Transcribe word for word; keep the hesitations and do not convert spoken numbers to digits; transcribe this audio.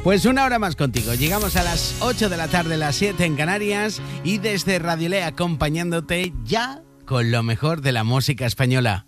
Pues una hora más contigo. Llegamos a las ocho de la tarde, las siete en Canarias, y desde Radio Lea acompañándote ya con lo mejor de la música española.